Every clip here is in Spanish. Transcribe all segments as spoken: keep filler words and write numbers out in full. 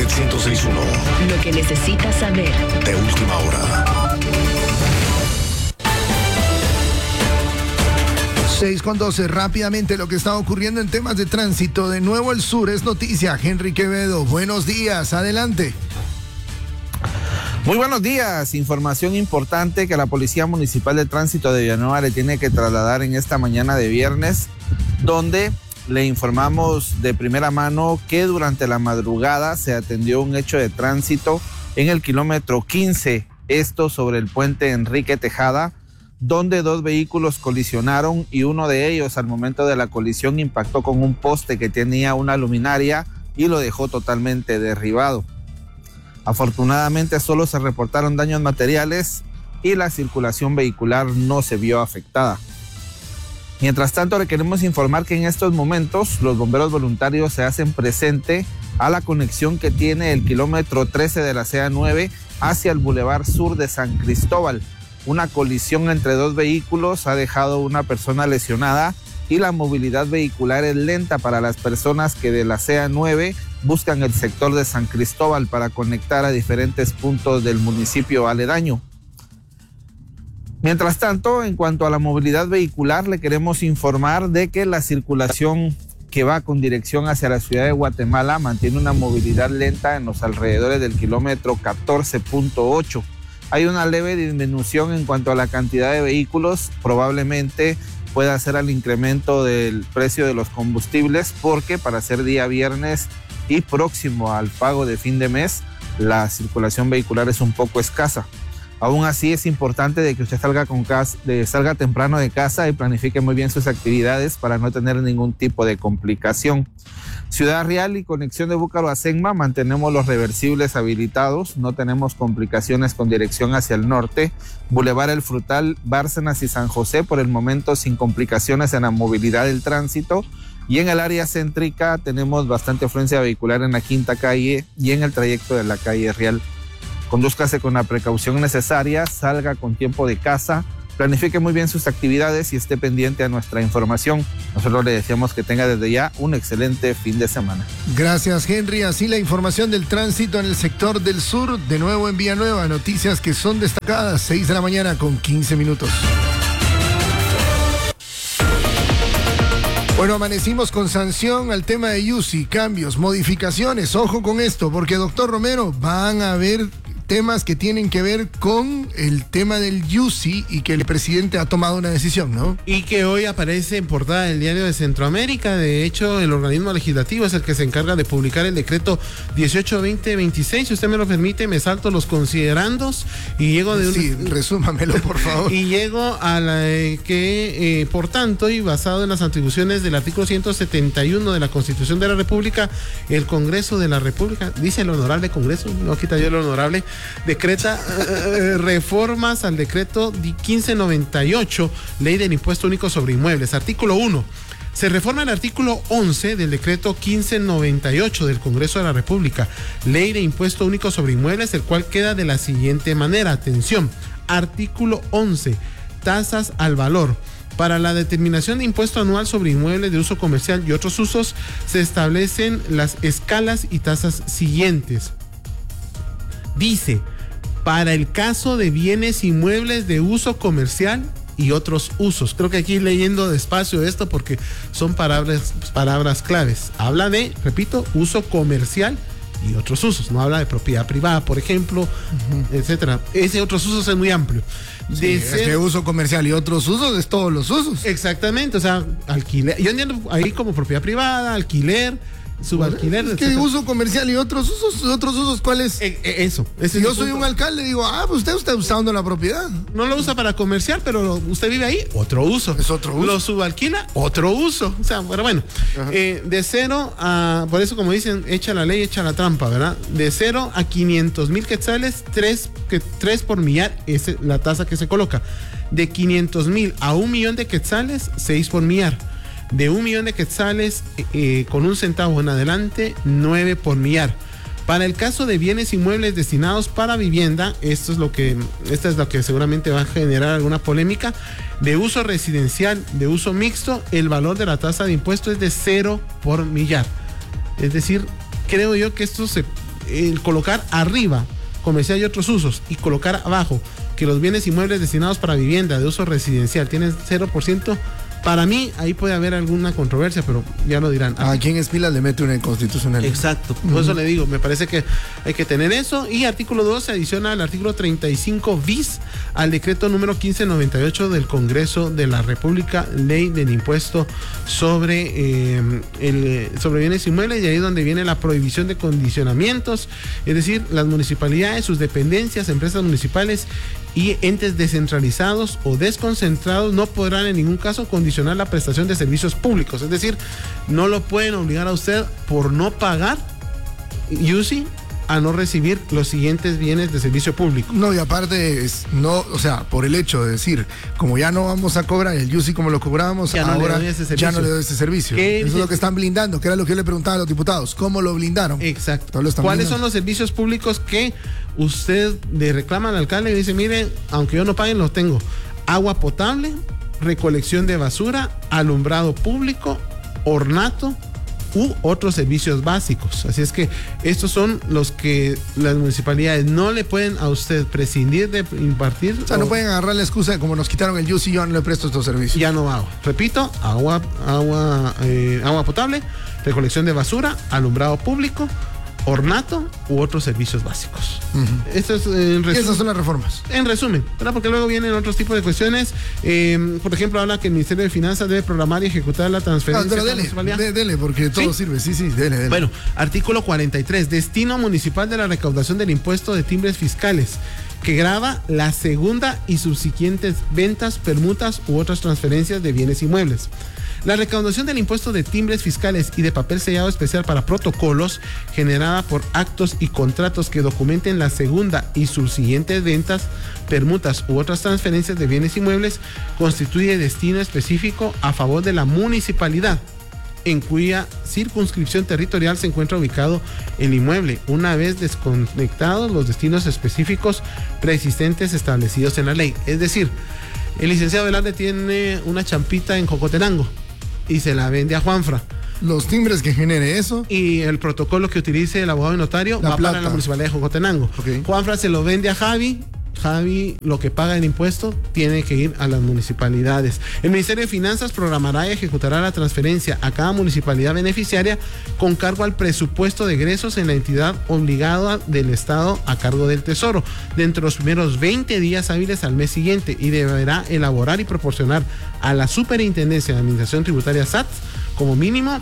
ciento seis punto uno. Lo que necesitas saber. De última hora. seis con doce, rápidamente lo que está ocurriendo en temas de tránsito. De nuevo el sur es noticia. Henry Quevedo, buenos días, adelante. Muy buenos días, información importante que la Policía Municipal de Tránsito de Villanueva le tiene que trasladar en esta mañana de viernes, donde le informamos de primera mano que durante la madrugada se atendió un hecho de tránsito en el kilómetro quince, esto sobre el puente Enrique Tejada, donde dos vehículos colisionaron y uno de ellos al momento de la colisión impactó con un poste que tenía una luminaria y lo dejó totalmente derribado. Afortunadamente solo se reportaron daños materiales y la circulación vehicular no se vio afectada. Mientras tanto, le queremos informar que en estos momentos los bomberos voluntarios se hacen presente a la conexión que tiene el kilómetro trece de la C A nueve hacia el Boulevard Sur de San Cristóbal. Una colisión entre dos vehículos ha dejado una persona lesionada y la movilidad vehicular es lenta para las personas que de la C A nueve buscan el sector de San Cristóbal para conectar a diferentes puntos del municipio aledaño. Mientras tanto, en cuanto a la movilidad vehicular, le queremos informar de que la circulación que va con dirección hacia la ciudad de Guatemala mantiene una movilidad lenta en los alrededores del kilómetro catorce punto ocho. Hay una leve disminución en cuanto a la cantidad de vehículos, probablemente pueda ser al incremento del precio de los combustibles, porque para ser día viernes y próximo al pago de fin de mes, la circulación vehicular es un poco escasa. Aún así es importante de que usted salga, con casa, de, salga temprano de casa y planifique muy bien sus actividades para no tener ningún tipo de complicación. Ciudad Real y conexión de Búcaro a Senma mantenemos los reversibles habilitados, no tenemos complicaciones con dirección hacia el norte. Boulevard El Frutal, Bárcenas y San José por el momento sin complicaciones en la movilidad del tránsito. Y en el área céntrica tenemos bastante afluencia vehicular en la Quinta Calle y en el trayecto de la calle Real. Condúzcase con la precaución necesaria, salga con tiempo de casa, planifique muy bien sus actividades y esté pendiente a nuestra información. Nosotros le deseamos que tenga desde ya un excelente fin de semana. Gracias, Henry. Así la información del tránsito en el sector del sur, de nuevo en Villanueva. Noticias que son destacadas, seis de la mañana con quince minutos. Bueno, amanecimos con sanción al tema de U C I, cambios, modificaciones. Ojo con esto, porque doctor Romero, van a haber temas que tienen que ver con el tema del U C I y que el presidente ha tomado una decisión, ¿no? Y que hoy aparece en portada del Diario de Centroamérica. De hecho, el organismo legislativo es el que se encarga de publicar el decreto dieciocho veinte veintiséis. Si usted me lo permite, me salto los considerandos y llego de un... Sí, resúmamelo, por favor. Y llego a la eh, que, eh, por tanto, y basado en las atribuciones del artículo ciento setenta y uno de la Constitución de la República, el Congreso de la República, dice el honorable Congreso, no quita yo el honorable, decreta eh, reformas al decreto quince noventa y ocho, ley del impuesto único sobre inmuebles. Artículo uno. Se reforma el artículo once del decreto quince noventa y ocho del Congreso de la República, ley de impuesto único sobre inmuebles, el cual queda de la siguiente manera. Atención, artículo once, tasas al valor. Para la determinación de impuesto anual sobre inmuebles de uso comercial y otros usos, se establecen las escalas y tasas siguientes. Dice, para el caso de bienes inmuebles de uso comercial y otros usos. Creo que aquí leyendo despacio esto porque son palabras, palabras claves. Habla de, repito, uso comercial y otros usos. No habla de propiedad privada, por ejemplo, uh-huh. etcétera. Ese otros usos es muy amplio. Sí, de ser... que uso comercial y otros usos es todos los usos. Exactamente, o sea, alquiler. Yo entiendo ahí como propiedad privada, alquiler, subalquiler. Es que etcétera. Uso comercial y otros usos, otros usos, ¿cuál es? Eh, eh, eso. Si yo soy un alcalde, digo, ah, pues usted está usando la propiedad. No lo usa para comerciar, pero usted vive ahí, otro uso. Es otro uso. Lo subalquila, otro uso. O sea, pero bueno, eh, de cero a, por eso como dicen, echa la ley, echa la trampa, ¿verdad? De cero a quinientos mil quetzales, tres, que, tres por millar es la tasa que se coloca. De quinientos mil a un millón de quetzales, seis por millar. De un millón de quetzales eh, con un centavo en adelante, nueve por millar. Para el caso de bienes inmuebles destinados para vivienda, esto es lo que, esta es lo que seguramente va a generar alguna polémica. De uso residencial, de uso mixto, el valor de la tasa de impuesto es de cero por millar. Es decir, creo yo que esto se, el colocar arriba comercial y otros usos y colocar abajo que los bienes inmuebles destinados para vivienda de uso residencial tienen cero por ciento, para mí ahí puede haber alguna controversia, pero ya lo dirán. ¿A quién es pila le mete una inconstitucional? Exacto, por uh-huh. eso le digo, me parece que hay que tener eso. Y artículo dos se adiciona al artículo treinta y cinco bis al decreto número quince noventa y ocho del Congreso de la República, ley del impuesto sobre, eh, el, sobre bienes inmuebles, y ahí es donde viene la prohibición de condicionamientos, es decir, las municipalidades, sus dependencias, empresas municipales y entes descentralizados o desconcentrados no podrán en ningún caso condicionar la prestación de servicios públicos, es decir, no lo pueden obligar a usted por no pagar U C I a no recibir los siguientes bienes de servicio público. No, y aparte, es, no, o sea, por el hecho de decir, como ya no vamos a cobrar el U C I como lo cobrábamos, ya no ahora le doy ese servicio. ya no le doy ese servicio. Eso es lo que están blindando, que era lo que yo le preguntaba a los diputados, ¿cómo lo blindaron? Exacto. ¿Cuáles blindando? Son los servicios públicos que usted le reclama al alcalde y dice, mire, aunque yo no pague, los tengo? Agua potable, recolección de basura, alumbrado público, ornato u otros servicios básicos. Así es que estos son los que las municipalidades no le pueden a usted prescindir de impartir. O sea, o, no pueden agarrar la excusa de como nos quitaron el U C I, yo no le presto estos servicios. Ya no hago. Repito, agua, agua, eh, agua potable, recolección de basura, alumbrado público, ornato u otros servicios básicos. Uh-huh. Esto es, eh, en resumen, esas son las reformas. En resumen, ¿verdad? Porque luego vienen otros tipos de cuestiones. Eh, por ejemplo, habla que el Ministerio de Finanzas debe programar y ejecutar la transferencia. Ah, pero dele, de, dele, porque todo ¿Sí? sirve. Sí, sí, dele, dele. Bueno, artículo cuarenta y tres, destino municipal de la recaudación del impuesto de timbres fiscales, que grava la segunda y subsiguientes ventas, permutas u otras transferencias de bienes inmuebles. La recaudación del impuesto de timbres fiscales y de papel sellado especial para protocolos generada por actos y contratos que documenten la segunda y subsiguientes ventas, permutas u otras transferencias de bienes inmuebles constituye destino específico a favor de la municipalidad en cuya circunscripción territorial se encuentra ubicado el inmueble, una vez desconectados los destinos específicos preexistentes establecidos en la ley. Es decir, el licenciado Velarde tiene una champita en Jocotenango y se la vende a Juanfra. Los timbres que genere eso. Y el protocolo que utilice el abogado y notario va plata. Para la municipalidad de Jocotenango. Okay. Juanfra se lo vende a Javi. Javi, lo que paga en impuesto tiene que ir a las municipalidades. El Ministerio de Finanzas programará y ejecutará la transferencia a cada municipalidad beneficiaria con cargo al presupuesto de egresos en la entidad obligada del Estado a cargo del Tesoro dentro de los primeros veinte días hábiles al mes siguiente, y deberá elaborar y proporcionar a la Superintendencia de Administración Tributaria S A T como mínimo.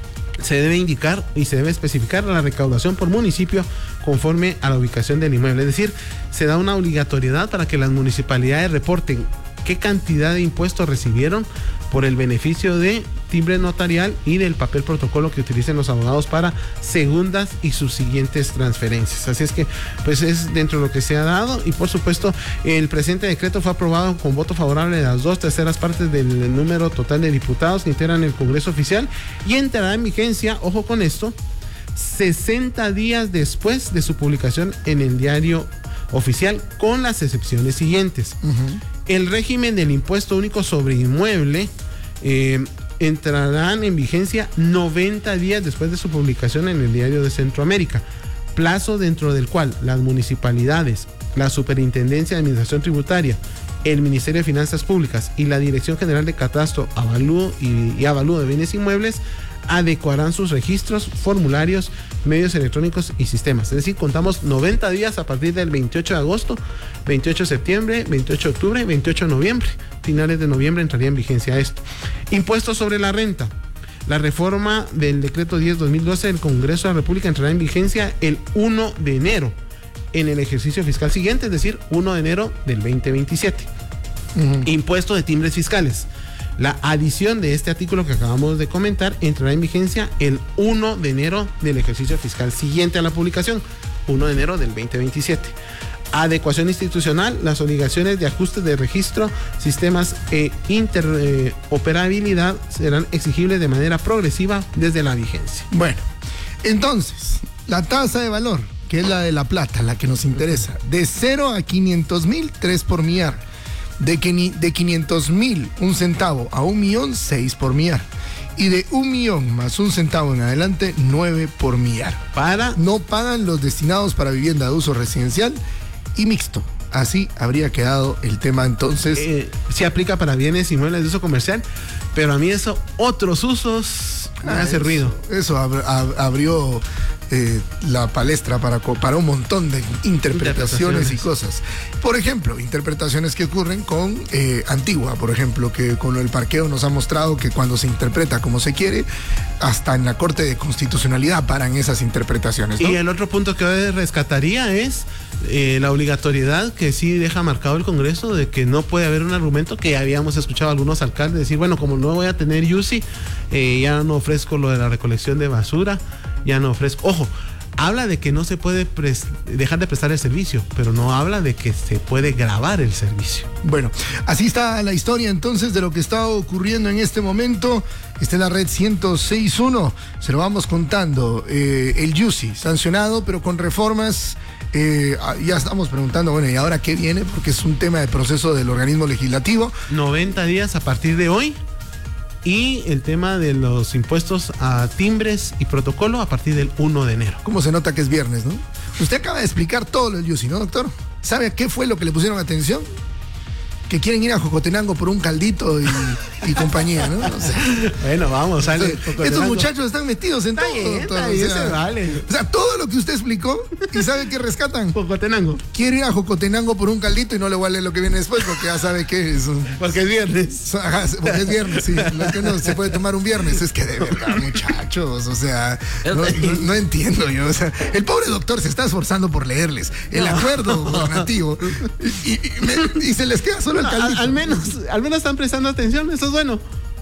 Se debe indicar y se debe especificar la recaudación por municipio conforme a la ubicación del inmueble. Es decir, se da una obligatoriedad para que las municipalidades reporten qué cantidad de impuestos recibieron por el beneficio de timbre notarial y del papel protocolo que utilicen los abogados para segundas y subsiguientes transferencias. Así es que, pues es dentro de lo que se ha dado, y por supuesto el presente decreto fue aprobado con voto favorable de las dos terceras partes del número total de diputados que integran el Congreso oficial, y entrará en vigencia, ojo con esto, sesenta días después de su publicación en el diario oficial, con las excepciones siguientes. Uh-huh. El régimen del impuesto único sobre inmueble eh, entrarán en vigencia noventa días después de su publicación en el Diario de Centroamérica, plazo dentro del cual las municipalidades, la Superintendencia de Administración Tributaria, el Ministerio de Finanzas Públicas y la Dirección General de Catastro, Avalúo y, y Avalúo de Bienes Inmuebles adecuarán sus registros, formularios, medios electrónicos y sistemas. Es decir, contamos noventa días a partir del veintiocho de agosto, veintiocho de septiembre, veintiocho de octubre, veintiocho de noviembre. Finales de noviembre entraría en vigencia esto. Impuestos sobre la renta. La reforma del decreto diez dos mil doce del Congreso de la República entrará en vigencia el primero de enero en el ejercicio fiscal siguiente, es decir, primero de enero del veinte veintisiete. Uh-huh. Impuesto de timbres fiscales. La adición de este artículo que acabamos de comentar entrará en vigencia el primero de enero del ejercicio fiscal siguiente a la publicación, primero de enero del veinte veintisiete. Adecuación institucional. Las obligaciones de ajuste de registro, sistemas e interoperabilidad serán exigibles de manera progresiva desde la vigencia. Bueno, entonces, la tasa de valor, que es la de la plata, la que nos interesa, de cero a quinientos mil, tres por millar. De, que ni, de quinientos mil, un centavo, a un millón, seis por millar. Y de un millón más un centavo en adelante, nueve por millar. Para No pagan los destinados para vivienda de uso residencial y mixto. Así habría quedado el tema entonces. Eh, sí aplica para bienes inmuebles de uso comercial, pero a mí eso, otros usos, me Ah, hace eso, ruido. Eso ab- ab- abrió eh, la palestra para, co- para un montón de interpretaciones, Interpretaciones. y cosas. Por ejemplo, interpretaciones que ocurren con eh, Antigua, por ejemplo, que con el parqueo nos ha mostrado que cuando se interpreta como se quiere, hasta en la Corte de Constitucionalidad paran esas interpretaciones, ¿no? Y el otro punto que hoy rescataría es eh, la obligatoriedad que sí deja marcado el Congreso de que no puede haber un argumento que habíamos escuchado a algunos alcaldes decir, bueno, como no voy a tener U C I, eh, ya no ofrezco lo de la recolección de basura, ya no ofrezco. Ojo, habla de que no se puede pres- dejar de prestar el servicio, pero no habla de que se puede grabar el servicio. Bueno, así está la historia entonces de lo que está ocurriendo en este momento. Está en la red ciento seis punto uno, se lo vamos contando. Eh, el U C I, sancionado, pero con reformas. Eh, ya estamos preguntando, bueno, ¿y ahora qué viene? Porque es un tema de proceso del organismo legislativo. noventa días a partir de hoy. Y el tema de los impuestos a timbres y protocolo a partir del primero de enero. ¿Cómo se nota que es viernes, no? Usted acaba de explicar todo lo del U C I, ¿no, doctor? ¿Sabe a qué fue lo que le pusieron atención? Que quieren ir a Jocotenango por un caldito y, y compañía, ¿no? O sea, Bueno, vamos, sale. entonces, estos muchachos están metidos en Está todo, bien, doctor. está O bien, sea, se vale. o sea, todo lo que usted explicó, ¿y sabe qué rescatan? Jocotenango. Quiere ir a Jocotenango por un caldito y no le voy a leer lo que viene después porque ya sabe que es. un- Porque es viernes. Ajá, porque es viernes, sí. Lo que no se puede tomar un viernes es que de verdad, muchachos, o sea, no, no- no entiendo yo. O sea, el pobre doctor se está esforzando por leerles el acuerdo gubernativo y, y- y me- y se les queda solo el Al, caldito. al menos, al menos están prestando atención, eso es bueno.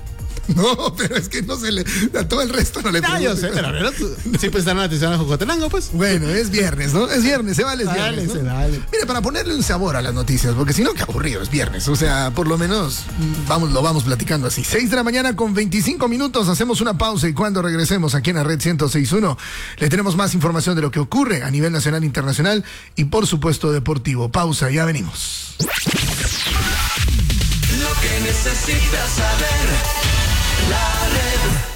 No, pero es que no se le. A todo el resto no le Ah, yo pregunto. sé, pero al menos sí prestaron atención a Jocotenango, pues. Bueno, es viernes, ¿no? Es viernes, se vale, es Dale, viernes. se ¿no? vale. Mire, para ponerle un sabor a las noticias, porque si no, qué aburrido, es viernes. O sea, por lo menos mm, vamos, lo vamos platicando así. seis de la mañana con veinticinco minutos, hacemos una pausa y cuando regresemos aquí en la red ciento seis punto uno, le tenemos más información de lo que ocurre a nivel nacional, internacional y por supuesto deportivo. Pausa, ya venimos. Lo que necesitas saber, la red.